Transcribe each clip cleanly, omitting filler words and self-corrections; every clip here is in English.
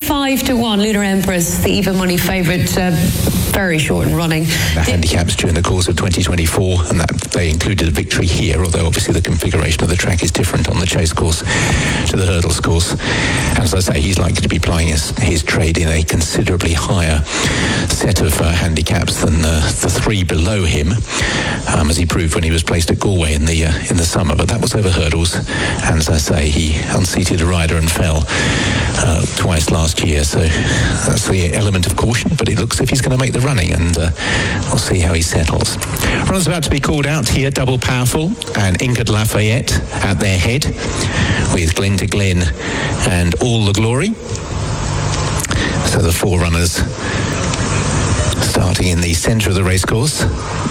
5-1. Lunar Empress, the even money favourite, very short and running. The handicaps during the course of 2024, and that they included a victory here, although obviously the configuration of the track is different on the chase course to the hurdles course. As I say, he's likely to be plying his trade in a considerably higher set of handicaps than the three below him, as he proved when he was placed at Galway in the summer. But that was over hurdles, and as I say, he unseated a rider and fell twice last year, so that's the element of caution, but it looks as if he's going to make the running, and we'll see how he settles. Runners about to be called out here: Double Powerful and Inca de Lafayette at their head, with Glen to Glen and All the Glory. So the four runners starting in the centre of the racecourse.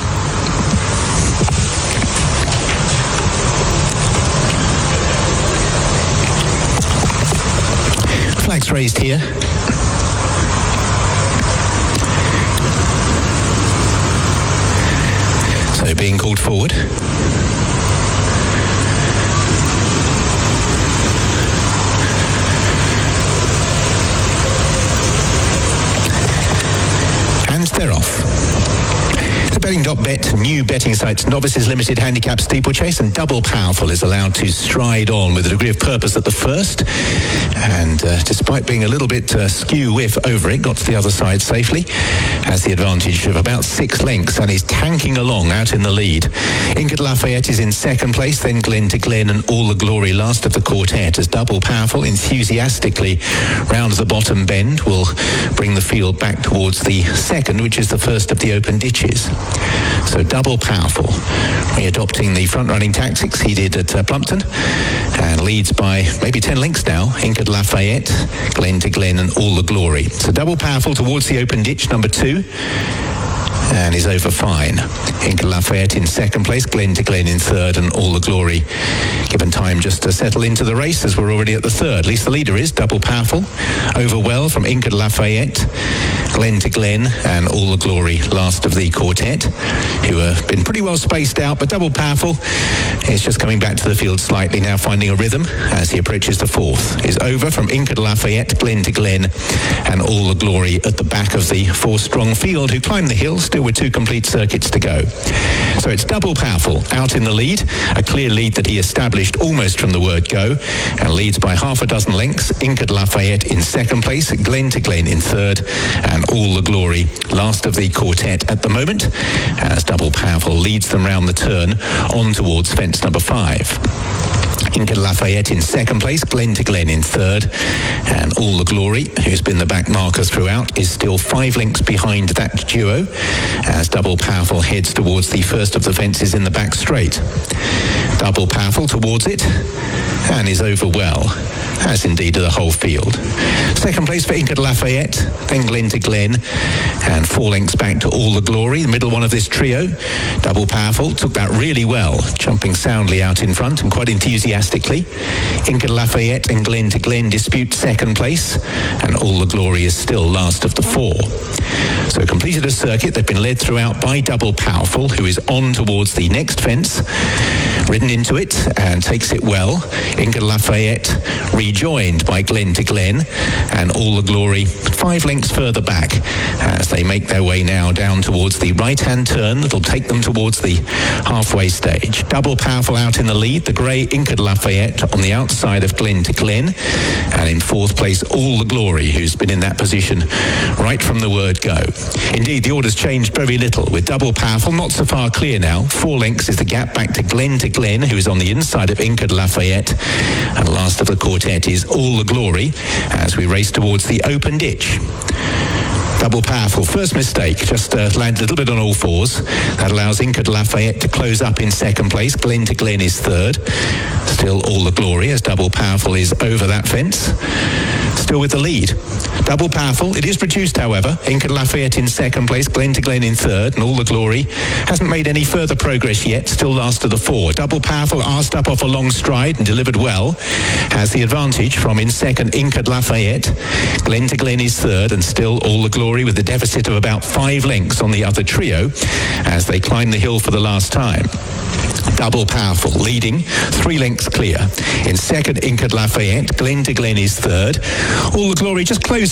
Flags raised here. So being called forward. And they're off. Betting.bet, new betting site, novices limited handicap steeplechase, and Double Powerful is allowed to stride on with a degree of purpose at the first, and despite being a little bit skew-whiff over it, got to the other side safely, has the advantage of about 6 lengths and is tanking along out in the lead. Inca de Lafayette is in second place, then Glen to Glen and All the Glory last of the quartet, as Double Powerful enthusiastically rounds the bottom bend, will bring the field back towards the second, which is the first of the open ditches. So Double Powerful readopting the front-running tactics he did at Plumpton, and leads by maybe 10 lengths now. Inca de Lafayette, Glen to Glen and All the Glory. So Double Powerful towards the open ditch, number 2, and is over fine. Inca de Lafayette in second place, Glen to Glen in third, and All the Glory given time just to settle into the race, as we're already at the third. At least the leader is Double Powerful, over well from Inca de Lafayette, Glen to Glen and All the Glory last of the quartet, who have been pretty well spaced out, but Double Powerful is just coming back to the field slightly now, finding a rhythm as he approaches the fourth. Is over from Inca de Lafayette, Glen to Glen and All the Glory at the back of the 4-strong field, who climbed the hill still with 2 complete circuits to go. So it's Double Powerful out in the lead, a clear lead that he established almost from the word go, and leads by half a dozen lengths. Inca de Lafayette in second place, Glen to Glen in third, and All the Glory last of the quartet at the moment, as Double Powerful leads them round the turn on towards fence number 5. Inca de Lafayette in second place, Glen to Glen in third, and All the Glory, who's been the back marker throughout, is still 5 lengths behind that duo, as Double Powerful heads towards the first of the fences in the back straight. Double Powerful towards it, and is over well, as indeed the whole field. Second place for Inca de Lafayette, then Glen to Glen, and 4 lengths back to All the Glory, the middle one of this trio. Double Powerful took that really well, jumping soundly out in front and quite enthusiastically. Inca de Lafayette and Glen to Glen dispute second place, and All the Glory is still last of the 4. So completed a circuit. They've been led throughout by Double Powerful, who is on towards the next fence, ridden into it and takes it well. Inca de Lafayette rejoined by Glen to Glen, and All the Glory 5 lengths further back as they make their way now down towards the right-hand turn that'll take them towards the halfway stage. Double Powerful out in the lead, the grey Inca de Lafayette on the outside of Glen to Glen, and in fourth place All the Glory, who's been in that position right from the word go. Indeed, the order's changed very little, with Double Powerful not so far clear now. 4 lengths is the gap back to Glen, who is on the inside of Inca de Lafayette, and last of the quartet is All the Glory as we race towards the open ditch. Double Powerful, first mistake, just landed a little bit on all fours. That allows Inca de Lafayette to close up in second place. Glen to Glen is third. Still All the Glory as Double Powerful is over that fence. Still with the lead. Double Powerful, it is reduced however. Inca de Lafayette in second place, Glen to Glen in third, and All the Glory hasn't made any further progress yet, still last of the 4. Double Powerful asked up off a long stride and delivered well. Has the advantage from in second Inca de Lafayette. Glen to Glen is third, and still All the Glory with the deficit of about 5 lengths on the other trio as they climb the hill for the last time. Double Powerful leading 3 lengths clear. In second Inca de Lafayette, Glen to Glen is third. All the Glory just closed